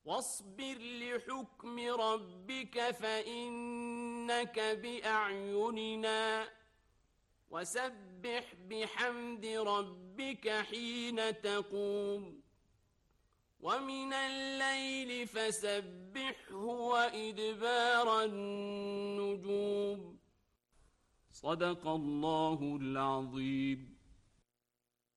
واصبر لحكم ربك فإنك بأعيننا وسبح بحمد ربك حين تقوم ومن الليل فسبحه وإدبار النجوم. صدق الله العظيم.